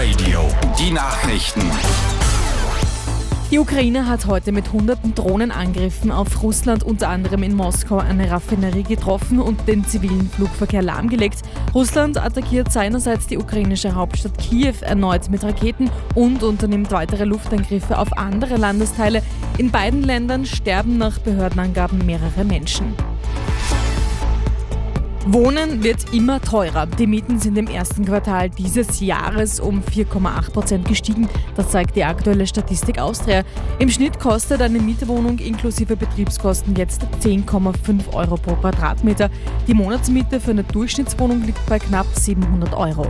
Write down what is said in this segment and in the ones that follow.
Radio. Die Nachrichten. Die Ukraine hat heute mit hunderten Drohnenangriffen auf Russland, unter anderem in Moskau, eine Raffinerie getroffen und den zivilen Flugverkehr lahmgelegt. Russland attackiert seinerseits die ukrainische Hauptstadt Kiew erneut mit Raketen und unternimmt weitere Luftangriffe auf andere Landesteile. In beiden Ländern sterben nach Behördenangaben mehrere Menschen. Wohnen wird immer teurer. Die Mieten sind im ersten Quartal dieses Jahres um 4,8% gestiegen. Das zeigt die aktuelle Statistik Austria. Im Schnitt kostet eine Mietwohnung inklusive Betriebskosten jetzt 10,5 Euro pro Quadratmeter. Die Monatsmiete für eine Durchschnittswohnung liegt bei knapp 700 Euro.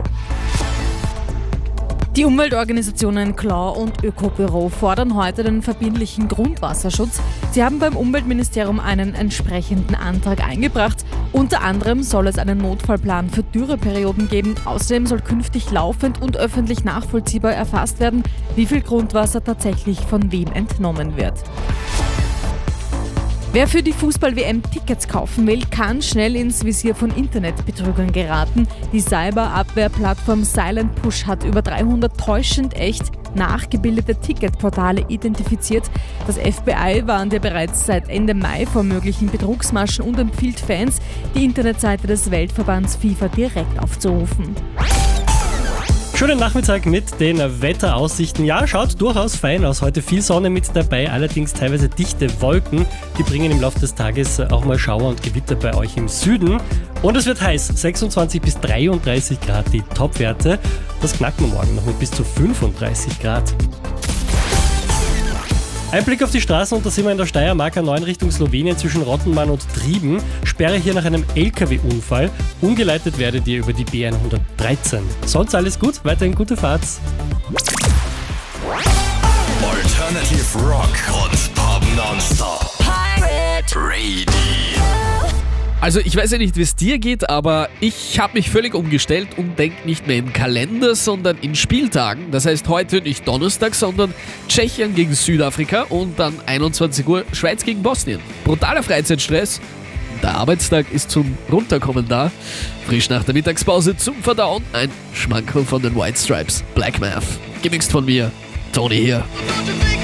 Die Umweltorganisationen Klau und Ökobüro fordern heute den verbindlichen Grundwasserschutz. Sie haben beim Umweltministerium einen entsprechenden Antrag eingebracht. Unter anderem soll es einen Notfallplan für Dürreperioden geben. Außerdem soll künftig laufend und öffentlich nachvollziehbar erfasst werden, wie viel Grundwasser tatsächlich von wem entnommen wird. Wer für die Fußball-WM Tickets kaufen will, kann schnell ins Visier von Internetbetrügern geraten. Die Cyberabwehrplattform Silent Push hat über 300 täuschend echt nachgebildete Ticketportale identifiziert. Das FBI warnt ja bereits seit Ende Mai vor möglichen Betrugsmaschen und empfiehlt Fans, die Internetseite des Weltverbands FIFA direkt aufzurufen. Schönen Nachmittag mit den Wetteraussichten. Ja, schaut durchaus fein aus. Heute viel Sonne mit dabei, allerdings teilweise dichte Wolken. Die bringen im Laufe des Tages auch mal Schauer und Gewitter bei euch im Süden. Und es wird heiß, 26 bis 33 Grad die Topwerte. Das knacken wir morgen noch mit bis zu 35 Grad. Ein Blick auf die Straßen und da sind wir in der Steiermark A9 Richtung Slowenien zwischen Rottenmann und Trieben. Sperre hier nach einem LKW-Unfall. Umgeleitet werdet ihr über die B113. Sonst alles gut, weiterhin gute Fahrt. Alternative Rock und Pop nonstop. Pirate Radio. Also ich weiß ja nicht, wie es dir geht, aber ich habe mich völlig umgestellt und denke nicht mehr in Kalender, sondern in Spieltagen. Das heißt heute nicht Donnerstag, sondern Tschechien gegen Südafrika und dann 21 Uhr Schweiz gegen Bosnien. Brutaler Freizeitstress. Der Arbeitstag ist zum Runterkommen da. Frisch nach der Mittagspause zum Verdauen. Ein Schmankerl von den White Stripes. Black Math. Gemixt von mir. Tony hier.